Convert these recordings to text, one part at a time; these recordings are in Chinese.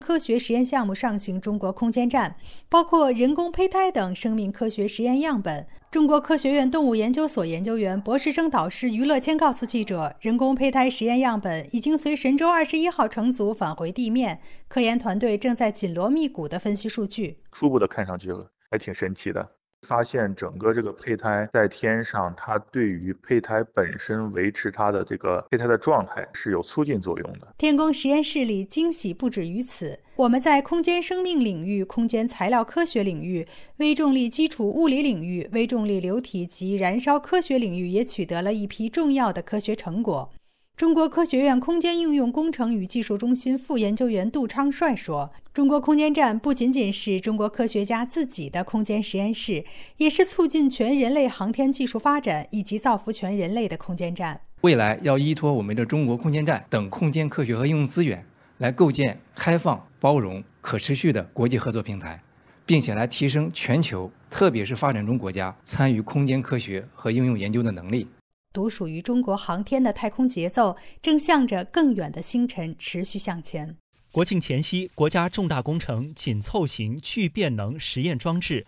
科学实验项目上行中国空间站，包括人工胚胎等生命科学实验样本。中国科学院动物研究所研究员、博士生导师于乐谦告诉记者，人工胚胎实验样本已经随神舟21号乘组返回地面，科研团队正在紧锣密鼓地分析数据。 初步的看上去还挺神奇的。发现整个这个胚胎在天上，它对于胚胎本身维持它的这个胚胎的状态是有促进作用的。 天宫实验室里惊喜不止于此，我们在空间生命领域、空间材料科学领域、微重力基础物理领域、微重力流体及燃烧科学领域也取得了一批重要的科学成果。中国科学院空间应用工程与技术中心副研究员杜昌帅说，中国空间站不仅仅是中国科学家自己的空间实验室，也是促进全人类航天技术发展以及造福全人类的空间站。 未来要依托我们的中国空间站等空间科学和应用资源，来构建开放、包容、可持续的国际合作平台，并且来提升全球，特别是发展中国家参与空间科学和应用研究的能力。 独属于中国航天的太空节奏正向着更远的星辰持续向前。 国庆前夕，国家重大工程紧凑型聚变能实验装置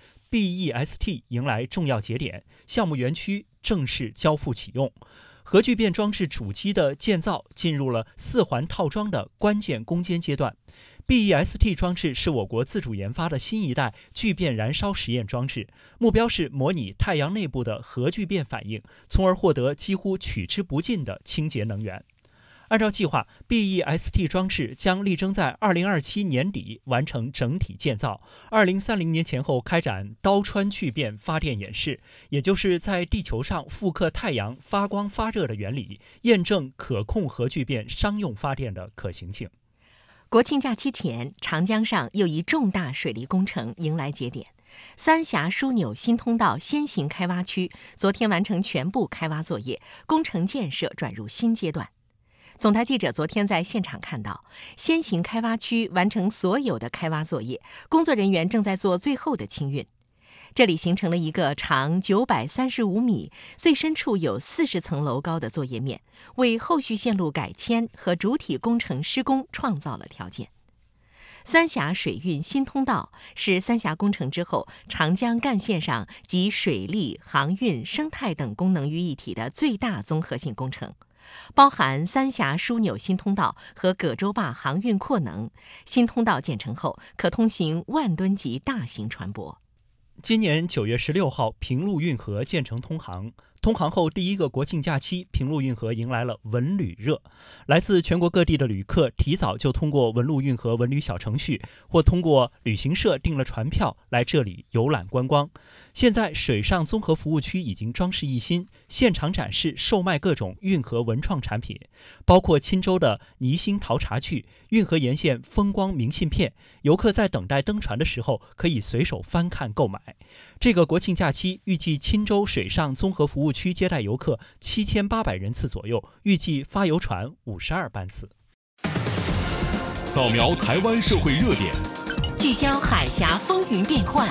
BEST 迎来重要节点，项目园区正式交付启用。核聚变装置主机的建造进入了4环套装的关键攻坚阶段。BEST 装置是我国自主研发的新一代聚变燃烧实验装置，目标是模拟太阳内部的核聚变反应，从而获得几乎取之不尽的清洁能源。按照计划 ，BEST 装置将力争在2027年底完成整体建造，2030年前后开展刀穿聚变发电演示，也就是在地球上复刻太阳发光发热的原理，验证可控核聚变商用发电的可行性。 国庆假期前，长江上又一重大水利工程迎来节点。三峡枢纽新通道先行开挖区昨天完成全部开挖作业，工程建设转入新阶段。总台记者昨天在现场看到，先行开挖区完成所有的开挖作业，工作人员正在做最后的清运。这里形成了一个长935米、最深处有40层楼高的作业面，为后续线路改迁和主体工程施工创造了条件。三峡水运新通道是三峡工程之后长江干线上集水利、航运、生态等功能于一体的最大综合性工程，包含三峡枢纽新通道和葛洲坝航运扩能。新通道建成后，可通行10000吨级大型船舶。 今年9月16号，平陆运河建成通航。通航后第一个国庆假期，平陆运河迎来了文旅热。来自全国各地的旅客提早就通过文陆运河文旅小程序，或通过旅行社订了船票来这里游览观光。现在水上综合服务区已经装饰一新，现场展示售卖各种运河文创产品，包括钦州的泥星陶茶具、运河沿线风光明信片。游客在等待登船的时候，可以随手翻看购买。这个国庆假期，预计钦州水上综合服务区接待游客7800人次左右，预计发游船52班次。 扫描台湾社会热点， 聚焦海峡风云变幻，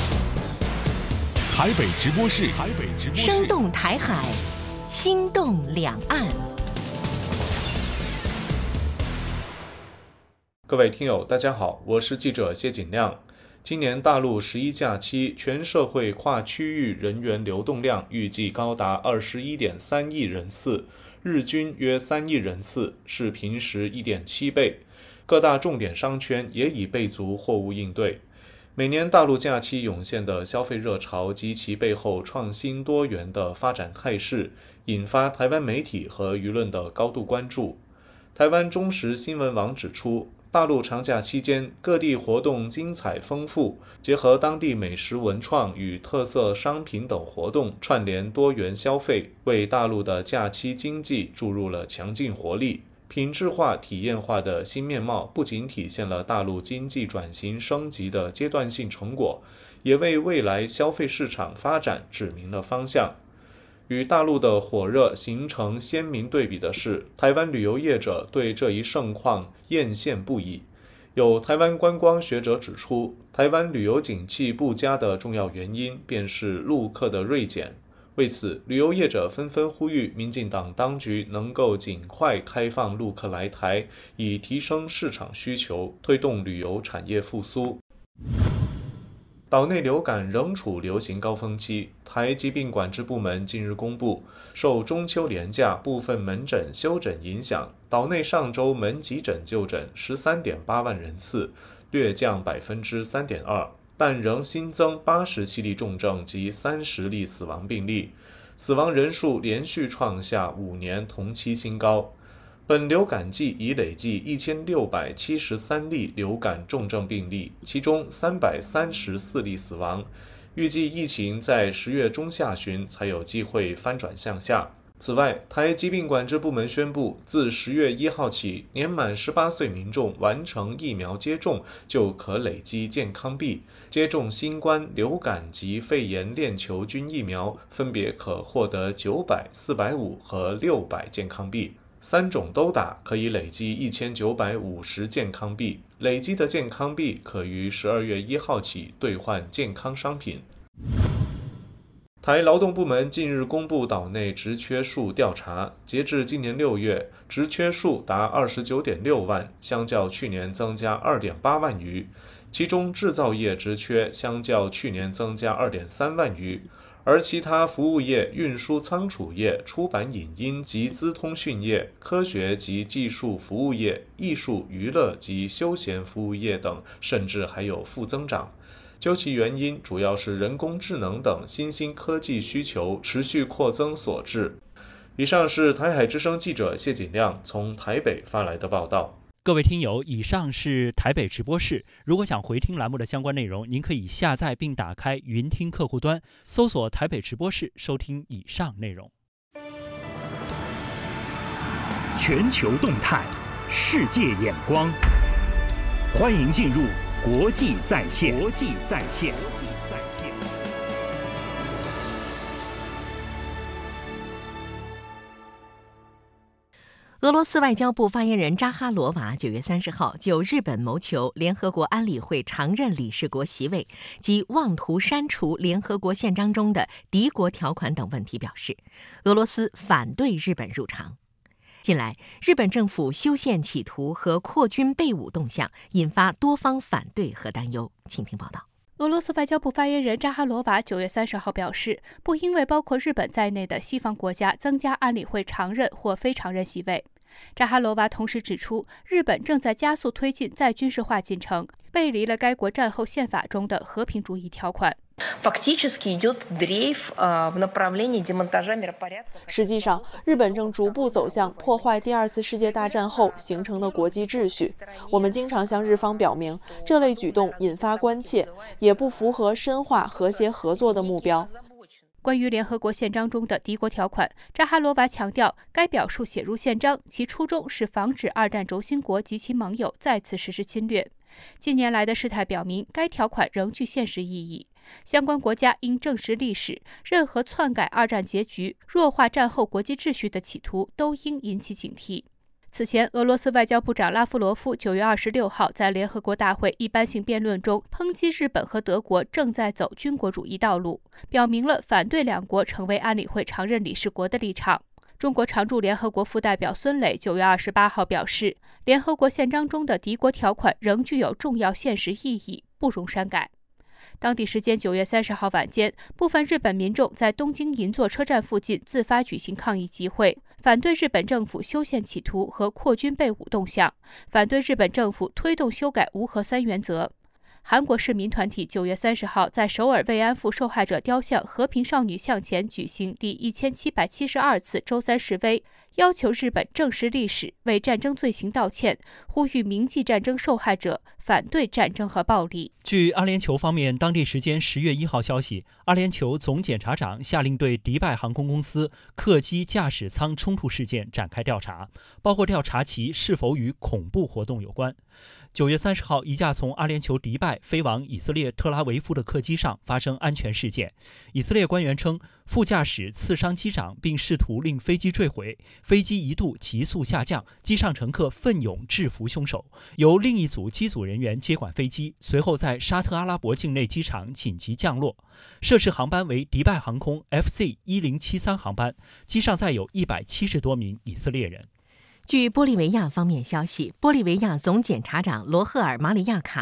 台北直播室， 生动台海，心动两岸。 各位听友，大家好，我是记者谢景亮。今年大陆11假期全社会跨区域人员流动量预计高达21.3亿人次，日均约3亿人次，是平时1.7倍。各大重点商圈也已备足货物应对。每年大陆假期涌现的消费热潮及其背后创新多元的发展态势，引发台湾媒体和舆论的高度关注。台湾中时新闻网指出，大陆长假期间，各地活动精彩丰富，结合当地美食文创与特色商品等活动，串联多元消费，为大陆的假期经济注入了强劲活力。品质化、体验化的新面貌不仅体现了大陆经济转型升级的阶段性成果，也为未来消费市场发展指明了方向。与大陆的火热形成鲜明对比的是，台湾旅游业者对这一盛况艳羡不已。有台湾观光学者指出，台湾旅游景气不佳的重要原因便是陆客的锐减。 为此，旅游业者纷纷呼吁民进党当局能够尽快开放陆客来台，以提升市场需求，推动旅游产业复苏。岛内流感仍处流行高峰期，台疾病管制部门近日公布，受中秋连假部分门诊休诊影响，岛内上周门急诊就诊 13.8 万人次，略降 3.2%， 但仍新增87例重症及30例死亡病例，死亡人数连续创下5年同期新高。本流感季已累计1673例流感重症病例，其中334例死亡。预计疫情在10月中下旬才有机会翻转向下。此外，台疾病管制部门宣布，自10月1号起，年满18岁民众完成疫苗接种就可累积健康币，接种新冠、流感及肺炎链球菌疫苗，分别可获得900、450和600健康币。3种都打可以累积1950健康币，累积的健康币可于12月1号起兑换健康商品。台劳动部门近日公布岛内职缺数调查，截至今年6月，职缺数达 29.6 万，相较去年增加 2.8 万余，其中制造业职缺相较去年增加 2.3 万余，而其他服务业、运输仓储业、出版影音及资通讯业、科学及技术服务业、艺术娱乐及休闲服务业等，甚至还有负增长。究其原因，主要是人工智能等新兴科技需求持续扩增所致。以上是台海之声记者谢锦亮从台北发来的报道。 各位听友，以上是台北直播室。如果想回听栏目的相关内容，您可以下载并打开云听客户端，搜索台北直播室收听以上内容。 全球动态，世界眼光，欢迎进入国际在线。 俄罗斯外交部发言人扎哈罗娃9月30号就日本谋求联合国安理会常任理事国席位及妄图删除联合国宪章中的敌国条款等问题表示，俄罗斯反对日本入常。近来，日本政府修宪企图和扩军备武动向引发多方反对和担忧。请听报道。 俄罗斯外交部发言人扎哈罗娃9月30号表示，不应为包括日本在内的西方国家增加安理会常任或非常任席位。扎哈罗娃同时指出，日本正在加速推进再军事化进程，背离了该国战后宪法中的和平主义条款。 实际上，日本正逐步走向破坏第2次世界大战后形成的国际秩序。我们经常向日方表明，这类举动引发关切，也不符合深化和谐合作的目标。 关于联合国宪章中的敌国条款，扎哈罗娃强调，该表述写入宪章，其初衷是防止二战轴心国及其盟友再次实施侵略。近年来的事态表明，该条款仍具现实意义。相关国家应正视历史，任何篡改二战结局、弱化战后国际秩序的企图都应引起警惕。此前，俄罗斯外交部长拉夫罗夫9月26号在联合国大会一般性辩论中抨击日本和德国正在走军国主义道路，表明了反对两国成为安理会常任理事国的立场。中国常驻联合国副代表孙磊9月28号表示，联合国宪章中的敌国条款仍具有重要现实意义，不容删改。当地时间9月30号晚间，部分日本民众在东京银座车站附近自发举行抗议集会，反对日本政府修宪企图和扩军备武动向，反对日本政府推动修改无核3原则。韩国市民团体9月30号在首尔慰安妇受害者雕像和平少女像前举行第1772次周3示威，要求日本正视历史，为战争罪行道歉，呼吁铭记战争受害者，反对战争和暴力。 据阿联酋方面当地时间10月1号消息，阿联酋总检察长下令对迪拜航空公司客机驾驶舱冲突事件展开调查，包括调查其是否与恐怖活动有关。 9月30号，一架从阿联酋迪拜飞往以色列特拉维夫的客机上发生安全事件。以色列官员称，副驾驶刺伤机长，并试图令飞机坠毁，飞机一度急速下降，机上乘客奋勇制服凶手，由另一组机组人员接管飞机，随后在沙特阿拉伯境内机场紧急降落。涉事航班为迪拜航空 FC1073 航班，机上载有170多名以色列人。 据玻利维亚方面消息，玻利维亚总检察长罗赫尔·马里亚卡